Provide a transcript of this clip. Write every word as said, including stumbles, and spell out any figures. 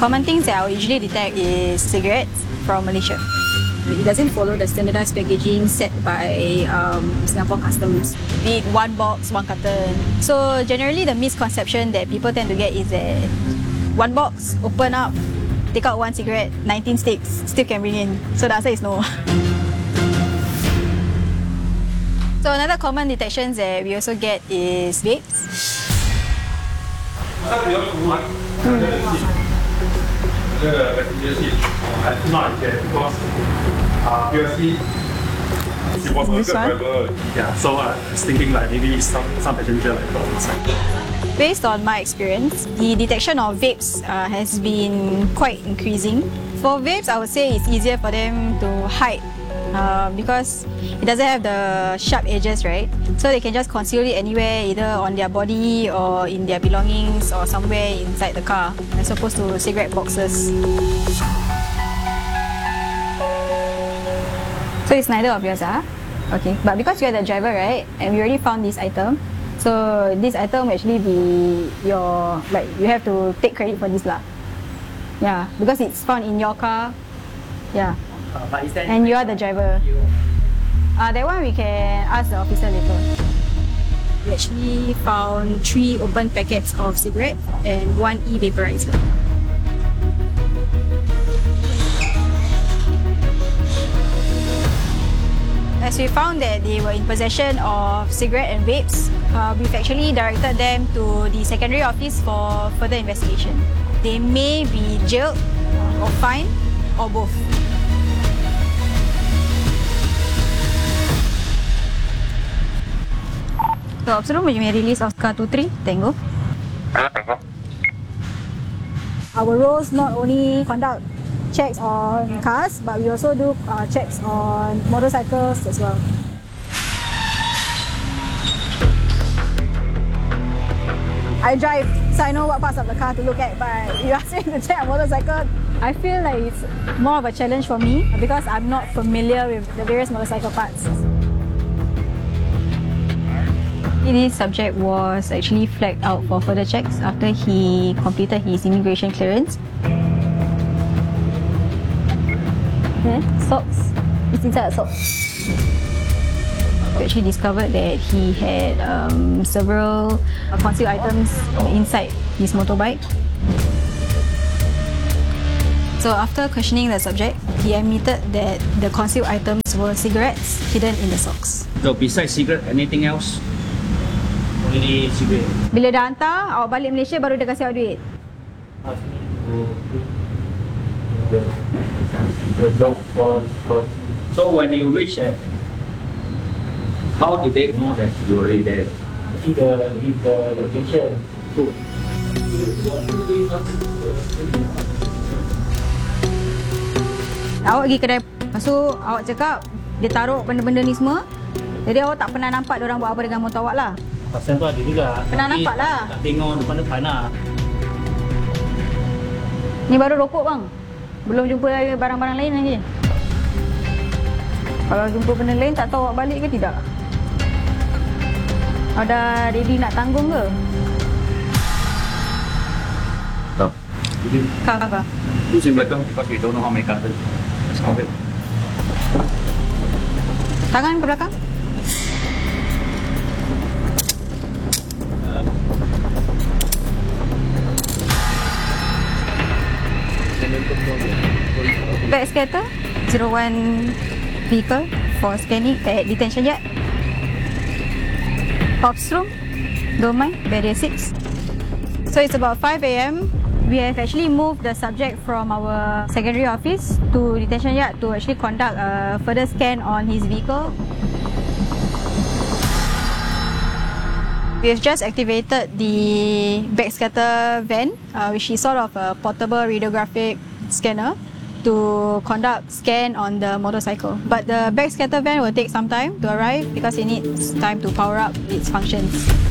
Common things that I will usually detect is cigarettes from Malaysia. It doesn't follow the standardized packaging set by um, Singapore Customs. Be it one box, one carton. So generally the misconception that people tend to get is that one box, open up, take out one cigarette, nineteen sticks, still can bring in. So the answer is no. So another common detections that we also get is vapes. This one? Yeah, so I was thinking like maybe some, some passenger like got inside. Based on my experience, the detection of vapes uh, has been quite increasing. For vapes, I would say it's easier for them to hide uh, because it doesn't have the sharp edges, right? So they can just conceal it anywhere, either on their body or in their belongings or somewhere inside the car, as opposed to cigarette boxes. So it's neither of yours, ah? Okay, but because you're the driver, right? And we already found this item. So this item will actually be your, like, you have to take credit for this lah. Yeah, because it's found in your car. Yeah. Uh, but is that and you are the driver. Uh, that one we can ask the officer later. We actually found three open packets of cigarettes and one e-vaporizer. As we found that they were in possession of cigarette and vapes, uh, we've actually directed them to the secondary office for further investigation. They may be jailed or fined or both. So, Observer punya release Oscar two three, Tango. Our roles not only conduct checks on cars, but we also do uh, checks on motorcycles as well. I drive, so I know what parts of the car to look at, but if you ask me to check a motorcycle, I feel like it's more of a challenge for me because I'm not familiar with the various motorcycle parts. This subject was actually flagged out for further checks after he completed his immigration clearance. Okay, socks. It's inside a sock. We actually discovered that he had um, several concealed items inside his motorbike. So after questioning the subject, he admitted that the concealed items were cigarettes hidden in the socks. So besides cigarette, anything else? Only cigarette. Bila dah hantar, awak balik Malaysia baru dia kasih awak duit? So when you reach there, how did they know that you were already there? Give the, give the location. Good. Awak pergi kedai, lepas tu awak cakap dia taruh benda-benda ni semua. Jadi awak tak pernah nampak diorang buat apa dengan motor awak lah. Pasal tu ada juga. Pernah Tapi nampak lah. Tak tengok depan-depan lah. Ni baru rokok bang. Belum jumpa barang-barang lain lagi. Kalau jumpa benda lain tak tahu awak balik ke tidak. Awak dah ready nak tanggung ke? No. Kau apa? Who's in belakang? Because we don't know how many cartons. Let's count it. Tangan ke belakang? Back scatter, zero one vehicle for scanning at detention yard. Ops room, domain, barrier six. So it's about five A M We have actually moved the subject from our secondary office to detention yard to actually conduct a further scan on his vehicle. We have just activated the backscatter van, uh, which is sort of a portable radiographic scanner, to conduct scan on the motorcycle. But the backscatter van will take some time to arrive because it needs time to power up its functions.